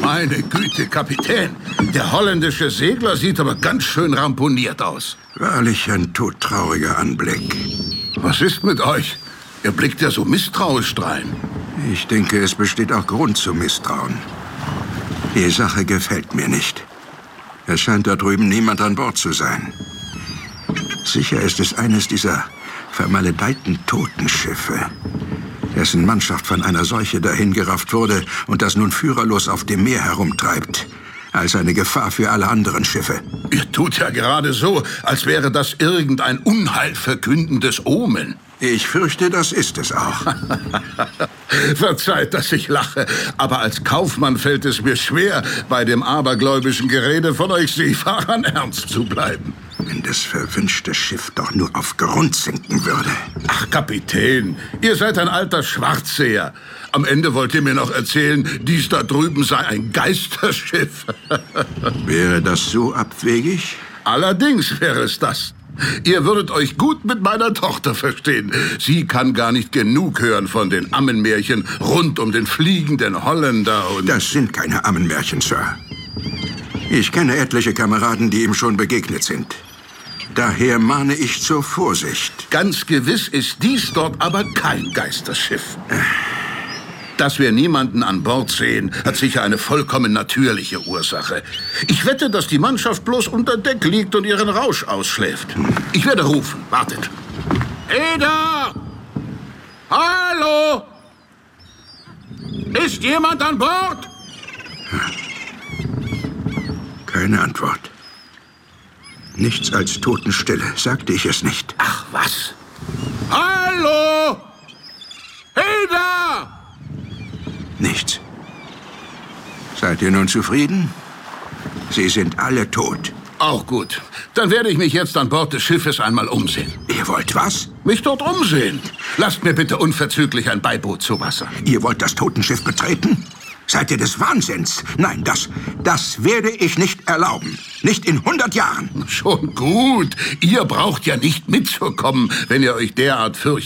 Meine Güte, Kapitän. Der holländische Segler sieht aber ganz schön ramponiert aus. Wahrlich ein todtrauriger Anblick. Was ist mit euch? Ihr blickt ja so misstrauisch drein. Ich denke, es besteht auch Grund zu Misstrauen. Die Sache gefällt mir nicht. Es scheint da drüben niemand an Bord zu sein. Sicher ist es eines dieser vermaledeiten Totenschiffe, dessen Mannschaft von einer Seuche dahingerafft wurde und das nun führerlos auf dem Meer herumtreibt, als eine Gefahr für alle anderen Schiffe. Ihr tut ja gerade so, als wäre das irgendein unheilverkündendes Omen. Ich fürchte, das ist es auch. Verzeiht, dass ich lache, aber als Kaufmann fällt es mir schwer, bei dem abergläubischen Gerede von euch Seefahrern ernst zu bleiben. Wenn das verwünschte Schiff doch nur auf Grund sinken würde. Ach, Kapitän, ihr seid ein alter Schwarzseher. Am Ende wollt ihr mir noch erzählen, dies da drüben sei ein Geisterschiff. Wäre das so abwegig? Allerdings wäre es das. Ihr würdet euch gut mit meiner Tochter verstehen. Sie kann gar nicht genug hören von den Ammenmärchen rund um den fliegenden Holländer und... Das sind keine Ammenmärchen, Sir. Ich kenne etliche Kameraden, die ihm schon begegnet sind. Daher mahne ich zur Vorsicht. Ganz gewiss ist dies dort aber kein Geisterschiff. Dass wir niemanden an Bord sehen, hat sicher eine vollkommen natürliche Ursache. Ich wette, dass die Mannschaft bloß unter Deck liegt und ihren Rausch ausschläft. Ich werde rufen. Wartet. Eda! Hallo! Ist jemand an Bord? Keine Antwort. Nichts als Totenstille, sagte ich es nicht. Ach, was? Hallo! Eda! Nichts. Seid ihr nun zufrieden? Sie sind alle tot. Auch gut. Dann werde ich mich jetzt an Bord des Schiffes einmal umsehen. Ihr wollt was? Mich dort umsehen. Lasst mir bitte unverzüglich ein Beiboot zu Wasser. Ihr wollt das Totenschiff betreten? Seid ihr des Wahnsinns? Nein, das werde ich nicht erlauben. Nicht in 100 Jahren. Schon gut. Ihr braucht ja nicht mitzukommen, wenn ihr euch derart fürchtet.